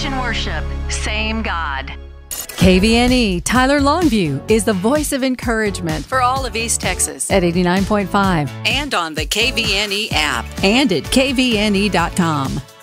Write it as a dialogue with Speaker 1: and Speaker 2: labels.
Speaker 1: Restoration Worship. Same God.
Speaker 2: KVNE Tyler Longview is the voice of encouragement
Speaker 3: for all of East Texas
Speaker 2: at 89.5
Speaker 3: and on the KVNE app
Speaker 2: and at kvne.com.